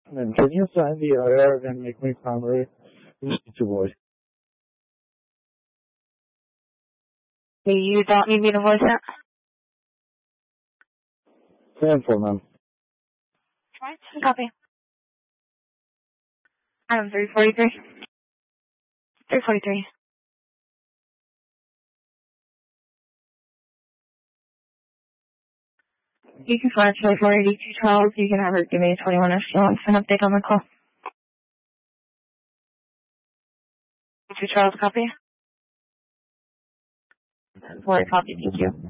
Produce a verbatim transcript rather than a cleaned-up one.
And can you sign the other and make me primary? Two boys. You don't need me to voice that? Stand for ma'am. Alright, copy. I'm three forty-three. three forty-three. You can flash my four eighty-two Charles. You can have her give me a twenty-one if she wants an update on the call. two Charles, copy. four copy, thank you.